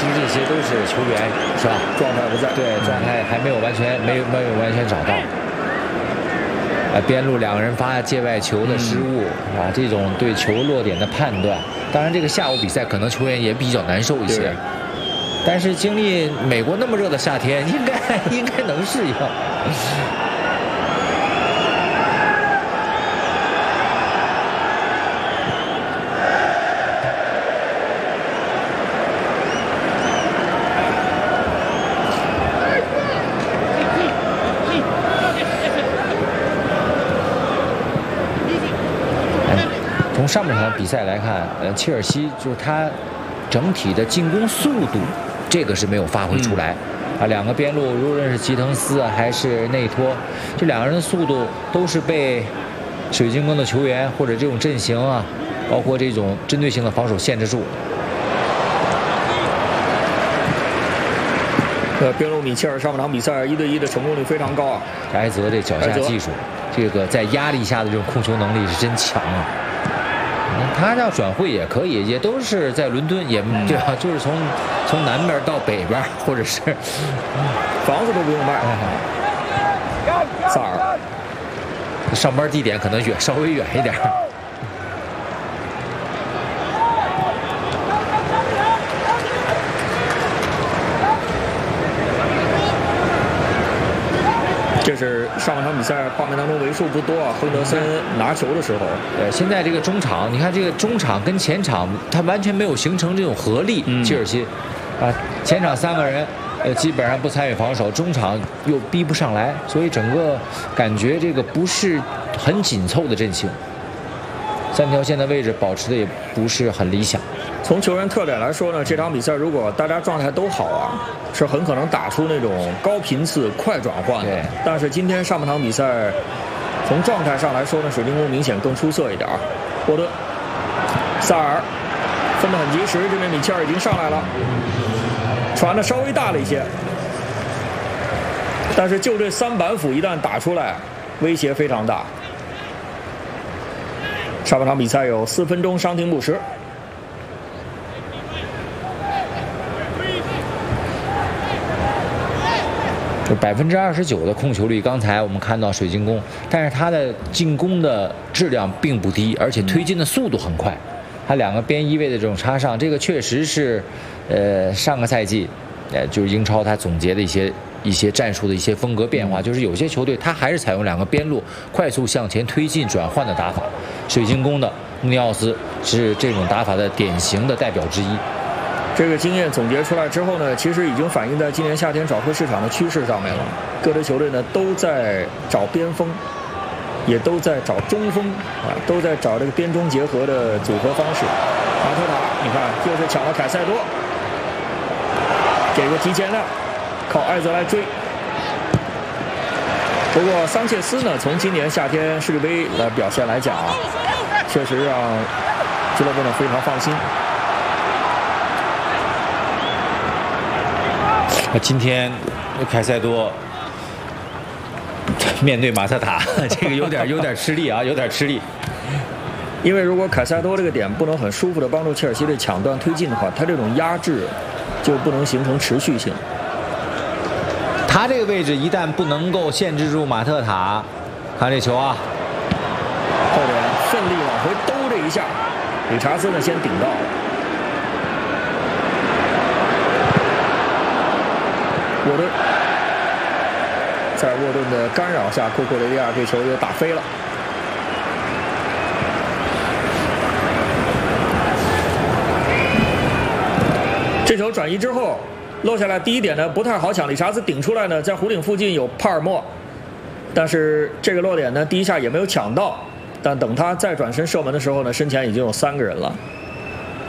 其实这些都是球员，是吧？ 状态不在， 对，状态还没有完全找到。边路两个人发界外球的失误啊，这种对球落点的判断，当然这个下午比赛可能球员也比较难受一些，但是经历美国那么热的夏天，应该能适应。从上半场比赛来看，切尔西就是他整体的进攻速度，这个是没有发挥出来。两个边路，无论是吉滕斯还是内托，这两个人的速度都是被水晶宫的球员或者这种阵型啊，包括这种针对性的防守限制住。 边路米切尔上半场比赛1对1的成功率非常高啊。 埃泽这脚下技术，这个在压力下的这种控球能力是真强啊。他要转会也可以，也都是在伦敦，也对吧？就是从南边到北边，或者是房子都不用卖。萨尔上班地点可能稍微远一点。 这是上半场比赛画面当中为数不多啊，亨德森拿球的时候。 现在这个中场，你看这个中场跟前场，他完全没有形成这种合力。切尔西，前场3个人，基本上不参与防守，中场又逼不上来，所以整个感觉这个不是很紧凑的阵型。3条线的位置保持的也不是很理想。 从球员特点来说呢，这场比赛如果大家状态都好啊，是很可能打出那种高频次快转换的。但是今天上半场比赛，从状态上来说呢，水晶宫明显更出色一点。沃顿、萨尔分得很及时，这边米切尔已经上来了，传的稍微大了一些，但是就这3板斧一旦打出来，威胁非常大。上半场比赛有4分钟伤停补时。 29%的控球率，刚才我们看到水晶宫，但是他的进攻的质量并不低，而且推进的速度很快。他2个边翼位的这种插上，这个确实是，上个赛季，就是英超他总结的一些战术的一些风格变化，就是有些球队他还是采用2个边路快速向前推进转换的打法。水晶宫的穆尼奥斯是这种打法的典型的代表之一。 这个经验总结出来之后呢，其实已经反映在今年夏天转会市场的趋势上面了。各支球队呢都在找边锋，也都在找中锋啊，都在找这个边中结合的组合方式。马特塔，你看又是抢了凯塞多，给个提前量，靠埃泽来追。不过桑切斯呢，从今年夏天世界杯的表现来讲啊，确实让俱乐部呢非常放心。 今天凯塞多面对马特塔，这个有点吃力啊，有点吃力。 因为如果凯塞多这个点不能很舒服的帮助切尔西队抢断推进的话，他这种压制就不能形成持续性。 他这个位置一旦不能够限制住马特塔，看这球啊， 后点奋力往回兜这一下，理查兹呢先顶到了。沃顿在沃顿的干扰下，库库雷利亚这球又打飞了。这球转移之后落下来，第一点呢不太好抢，理查兹顶出来呢，在弧顶附近有帕尔默，但是这个落点呢第一下也没有抢到，但等他再转身射门的时候呢，身前已经有3个人了。